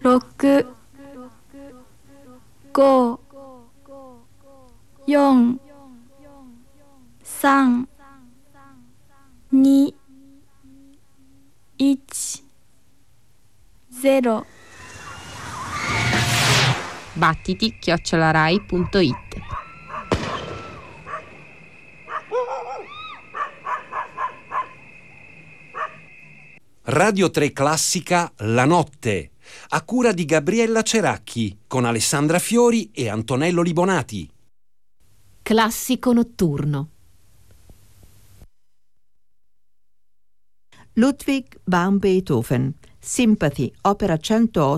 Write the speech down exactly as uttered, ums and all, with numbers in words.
ろく、ご、よん、さん、に、いち、ゼロ。 battiti chiocciola rai punto it. Radio tre Classica La Notte, a cura di Gabriella Ceracchi, con Alessandra Fiori e Antonello Libonati. Classico notturno. Ludwig van Beethoven, Sympathy, opera centootto